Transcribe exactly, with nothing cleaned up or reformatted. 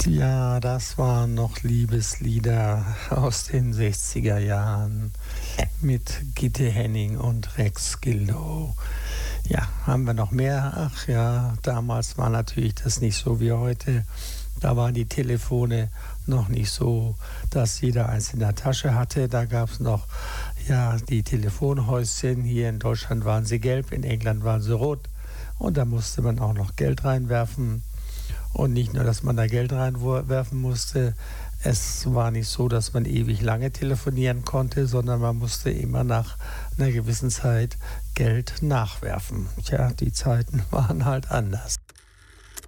Ja, das waren noch Liebeslieder aus den sechziger Jahren mit Gitte Henning und Rex Gildo. Ja, haben wir noch mehr? Ach ja, damals war natürlich das nicht so wie heute. Da waren die Telefone noch nicht so, dass jeder eins in der Tasche hatte. Da gab es noch ja, die Telefonhäuschen. Hier in Deutschland waren sie gelb, in England waren sie rot. Und da musste man auch noch Geld reinwerfen. Und nicht nur, dass man da Geld reinwerfen musste, es war nicht so, dass man ewig lange telefonieren konnte, sondern man musste immer nach einer gewissen Zeit Geld nachwerfen. Tja, die Zeiten waren halt anders.